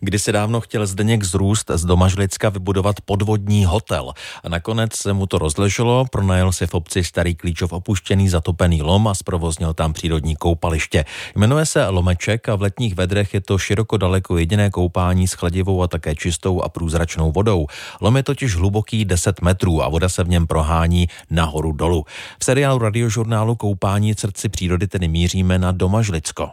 Kdysi dávno chtěl Zdeněk Zrůst z Domažlicka vybudovat podvodní hotel. A nakonec se mu to rozleželo, pronajel si v obci Starý Klíčov opuštěný zatopený lom a zprovoznil tam přírodní koupaliště. Jmenuje se Lomeček a v letních vedrech je to široko daleko jediné koupání s chladivou a také čistou a průzračnou vodou. Lom je totiž hluboký 10 metrů a voda se v něm prohání nahoru dolů. V seriálu Radiožurnálu Koupání v srdci přírody tedy míříme na Domažlicko.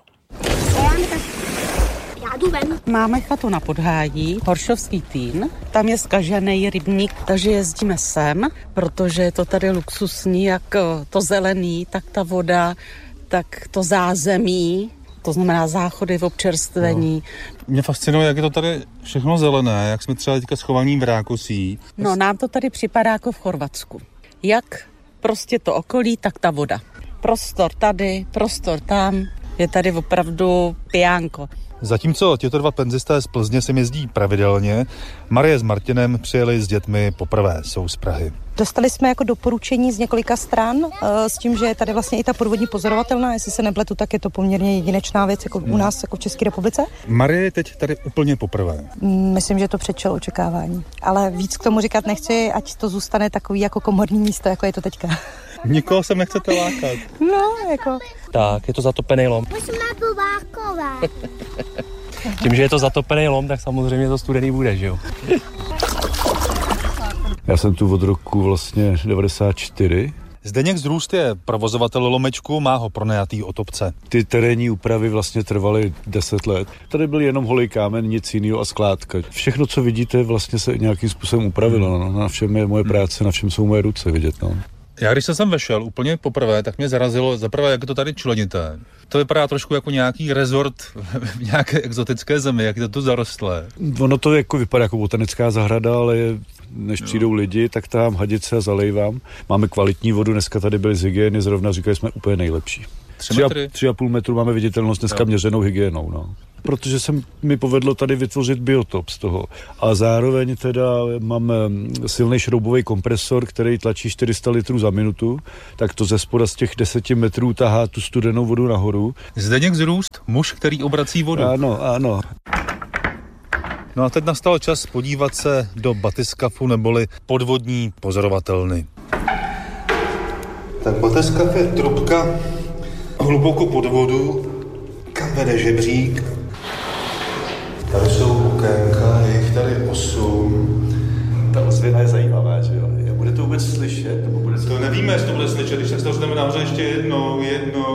Máme chatu na Podhájí, Horšovský Týn, tam je zkažený rybník, takže jezdíme sem, protože je to tady luxusní, jak to zelený, tak ta voda, tak to zázemí, to znamená záchody v občerstvení. Mě fascinuje, jak je to tady všechno zelené, jak jsme třeba teďka schovaní v Rákosí. No, nám to tady připadá jako v Chorvatsku. Jak prostě to okolí, tak ta voda. Prostor tady, prostor tam, je tady opravdu pijánko. Zatímco těto dva penzisté z Plzně sem jezdí pravidelně, Marie s Martinem přijeli s dětmi poprvé, jsou z Prahy. Dostali jsme jako doporučení z několika stran s tím, že je tady vlastně i ta podvodní pozorovatelná, jestli se nepletu, tak je to poměrně jedinečná věc jako u nás, jako v České republice. Marie je teď tady úplně poprvé. Myslím, že to předčilo očekávání, ale víc k tomu říkat nechci, ať to zůstane takový jako komorní místo, jako je to teďka. Nikoho sem nechcete lákat. No, jako. Tak, je to zatopený lom. Musíme povákovat. Tím, že je to zatopený lom, tak samozřejmě to studený bude, že jo? Já jsem tu od roku vlastně 94. Zdeněk Zrůst je provozovatel Lomečku, má ho pronajatý od obce. Ty terénní úpravy vlastně trvaly 10 let. Tady byl jenom holý kámen, nic jiného a skládka. Všechno, co vidíte, vlastně se nějakým způsobem upravilo. No. Na všem je moje práce, na všem jsou moje ruce vidět. No. Já když jsem sem vešel úplně poprvé, tak mě zarazilo zaprvé, jak je to tady členité. To vypadá trošku jako nějaký rezort v nějaké exotické zemi, jak je to tu zarostlé. Ono to jako vypadá jako botanická zahrada, ale než přijdou lidi, tak tam hadice a zalejvám. Máme kvalitní vodu, dneska tady byly z hygieny, zrovna říkali jsme úplně nejlepší. 3,5 metru máme viditelnost dneska měřenou hygienou. No. Protože se mi povedlo tady vytvořit biotop z toho. A zároveň teda mám silný šroubový kompresor, který tlačí 400 litrů za minutu, tak to ze spoda z těch 10 metrů tahá tu studenou vodu nahoru. Zdeněk Zrůst, muž, který obrací vodu. Ano. No a teď nastal čas podívat se do batyskafu neboli podvodní pozorovatelny. Tak batyskaf je trubka hluboko pod vodu, kam vede žebřík. Tady jsou okénka, je jich tady 8. Ta ozvěna je zajímavá, že jo? Bude to vůbec slyšet? Nebo bude to nevíme, jestli to bude slyšet, když se to dostaneme nahoře ještě jednou.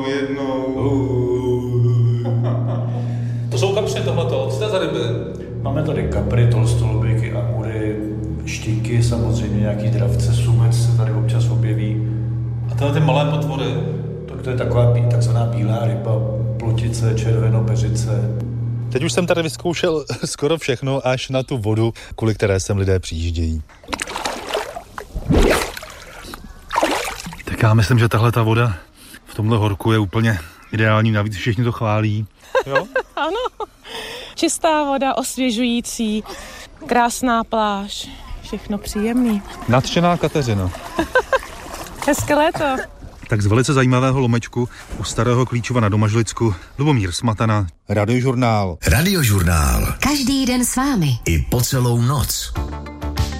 To jsou kapři tohleto, co to za ryby? Máme tady kapry, tolstolobejky, amury, štíky, samozřejmě nějaký dravce, sumec se tady občas objeví. A tyhle ty malé potvory? Tak to je taková takzvaná bílá ryba, plotice, červenopeřice. Teď už jsem tady vyzkoušel skoro všechno, až na tu vodu, kvůli které sem lidé přijíždějí. Tak já myslím, že tahle ta voda v tomhle horku je úplně ideální, navíc všichni to chválí. Jo? Ano, čistá voda, osvěžující, krásná pláž, všechno příjemný. Nadšená Kateřina. Hezké léto. Tak z velice zajímavého Lomečku u Starého Klíčova na Domažlicku Lubomír Smatana, Radiožurnál. Radiožurnál. Každý den s vámi. I po celou noc.